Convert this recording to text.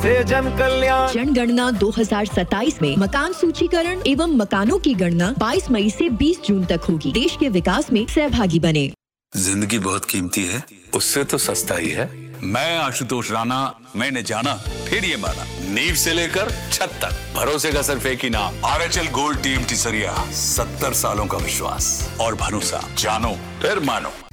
से जन कल्याण। जनगणना 2027 में मकान सूचीकरण एवं मकानों की गणना 22 मई से 20 जून तक होगी। देश के विकास में सहभागी बने। जिंदगी बहुत कीमती है, उससे तो सस्ता ही है। मैं आशुतोष राणा, मैंने जाना फिर ये माना, नींव से लेकर छत तक भरोसे का सिर्फ एक ही नाम, RHL गोल्ड TMT सरिया। 70 सालों का विश्वास और भरोसा, जानो फिर मानो।